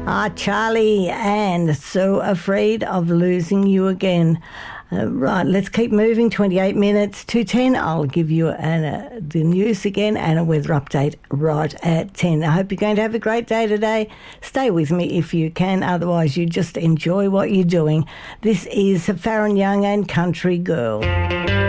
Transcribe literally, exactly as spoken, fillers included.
Ah, Charlie, and so afraid of losing you again. Uh, right, let's keep moving. twenty-eight minutes to ten. I'll give you an, uh, the news again and a weather update right at ten. I hope you're going to have a great day today. Stay with me if you can. Otherwise, you just enjoy what you're doing. This is Farron Young and Country Girl.